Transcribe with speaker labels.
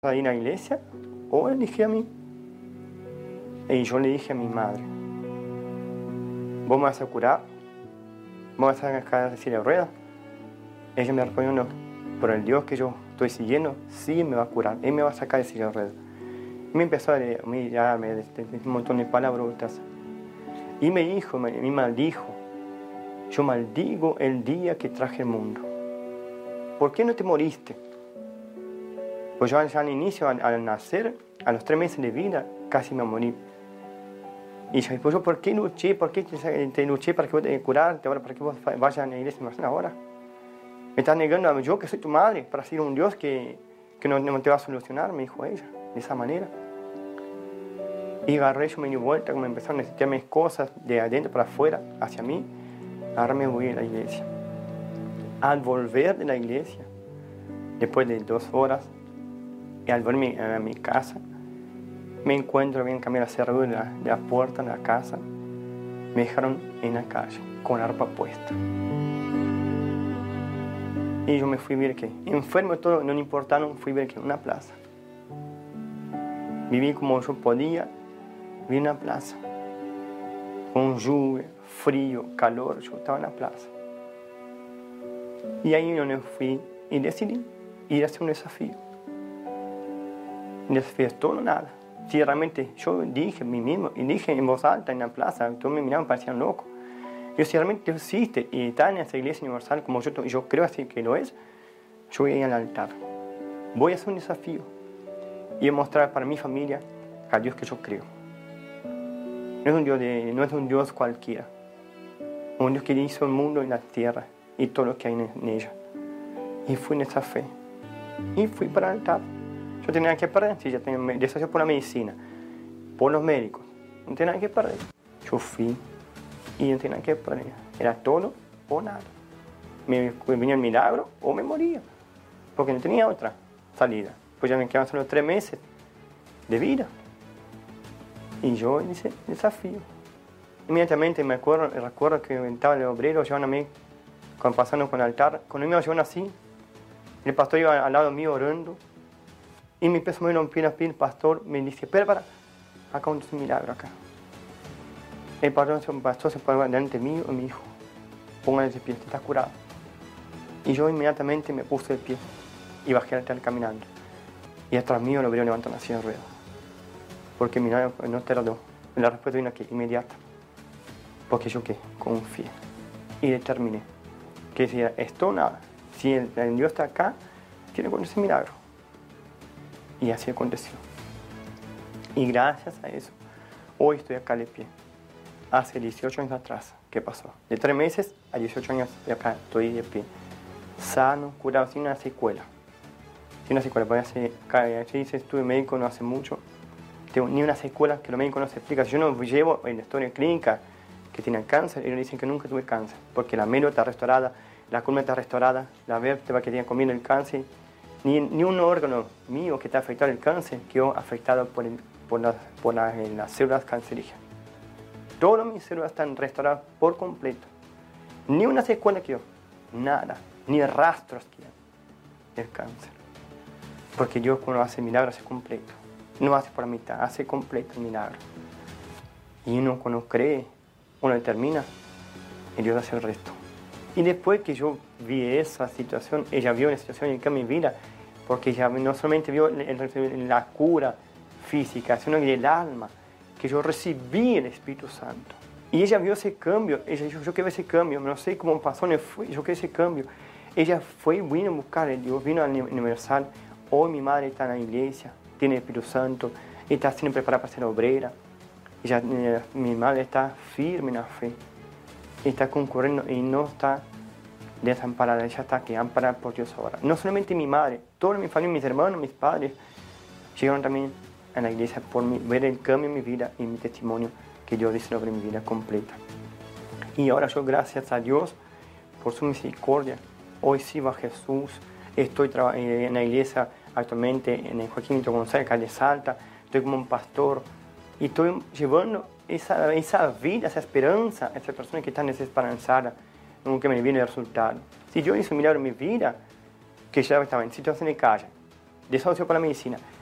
Speaker 1: a ir a la iglesia o elegí a mí. Y yo le dije a mi madre, ¿vos me vas a curar? ¿Vos vas a sacar de silla de ruedas? Ella me respondió, no, por el Dios que yo estoy siguiendo, sí me va a curar, Él me va a sacar de silla de ruedas. Y me empezó a humillarme de un montón de palabrotas. Y me dijo, me maldijo, yo maldigo el día que traje el mundo. ¿Por qué no te moriste? Pues yo ya al inicio, al nacer, a los 3 meses de vida, casi me morí. Y yo, pues yo, ¿por qué luché? ¿Por qué te luché para que vos te curarte ahora, para que vos vayas a la iglesia ahora? Me estás negando a yo, que soy tu madre, para ser un Dios que no te va a solucionar, me dijo ella, de esa manera. Y agarré, yo me di vuelta, como empezaron a necesitar mis cosas de adentro para afuera, hacia mí. Ahora me voy a la iglesia. Al volver de la iglesia, después de 2 horas, y al volver a mi casa, me encuentro bien cambiar la cerradura de la puerta de la casa. Me dejaron en la calle, con la ropa puesta. Y yo me fui a ver que, enfermo y todo, no me importaba, fui a ver que en una plaza. Viví como yo podía, viví en una plaza. Con lluvia, frío, calor, yo estaba en la plaza. Y ahí donde fui y decidí ir a hacer un desafío. Un desafío es todo o nada. Si realmente yo dije a mí mismo, y dije en voz alta en la plaza, todos me miraban, parecían locos. Yo, si realmente Dios existe y está en esa iglesia universal como yo creo así que lo es, yo voy a ir al altar. Voy a hacer un desafío y a mostrar para mi familia al Dios que yo creo. No es un Dios cualquiera. Un Dios que hizo el mundo y la tierra y todo lo que hay en ella. Y fui en esa fe. Y fui para el altar. Yo tenía que perder, sí, ya tenía desafío por la medicina, por los médicos. No tenía nada que perder. Yo fui y no tenía nada que perder. Era todo o nada. Me venía el milagro o me moría. Porque no tenía otra salida. Pues ya me quedaban solo 3 meses de vida. Y yo hice desafío. Inmediatamente recuerdo que estaba el obrero llevándome, pasando con el altar. Cuando me iba llevando así, el pastor iba al lado mío orando. Y me empezó a mover un pie a pie, el pastor me dice, para, acá un milagro acá. El pastor se pone delante mío y me dijo, póngale de pie, está curado. Y yo inmediatamente me puse de pie y bajé al altar caminando. Y atrás mío lo obrero levantando la silla de ruedas. Porque mi milagro no tardó. La respuesta vino aquí, inmediata. Porque yo qué, confié y determiné que si esto o nada, si el Dios está acá, tiene que acontecer milagro. Y así aconteció. Y gracias a eso, hoy estoy acá de pie. Hace 18 años atrás, ¿qué pasó? De 3 meses a 18 años de acá estoy de pie. Sano, curado, sin una secuela. Sin una secuela, porque estuve médico no hace mucho. Tengo ni una secuela que los médicos no se explican. Si yo no llevo en la historia clínica que tienen cáncer, ellos dicen que nunca tuve cáncer. Porque la médula está restaurada, la columna está restaurada, la vértebra que tenía comiendo el cáncer. Ni un órgano mío que está afectado el cáncer quedó afectado por las células cancerígenas. Todas mis células están restauradas por completo. Ni una secuela quedó, nada, ni rastros quedan del cáncer. Porque Dios cuando hace milagro hace completo. No hace por la mitad, hace completo el milagro. Y uno cuando cree, uno determina, y Dios hace el resto. Y después que yo vi esa situación, ella vio la situación en mi vida, porque ella no solamente vio la cura física, sino que el alma, que yo recibí el Espíritu Santo. Y ella vio ese cambio, ella dijo, yo quiero ese cambio, no sé cómo pasó, yo quiero ese cambio. Ella vino a buscar a Dios, vino al Universal. Hoy mi madre está en la iglesia, tiene el Espíritu Santo, está siendo preparada para ser obrera. Mi madre está firme en la fe. Está concurriendo y no está desamparada, ella está aquí, amparada por Dios ahora. No solamente mi madre, toda mi familia, mis hermanos, mis padres, llegaron también a la iglesia por ver el cambio en mi vida y mi testimonio que Dios hizo sobre mi vida completa. Y ahora yo, gracias a Dios, por su misericordia, hoy sirvo a Jesús, estoy en la iglesia actualmente en el Joaquín Mito González, calle Salta, estoy como un pastor y estoy llevando esa vida, esa esperanza a esa persona que está desesperanzada, nunca me viene el resultado. Si yo hice un milagro en mi vida, que ya estaba en situación de calle, desahucio por la medicina.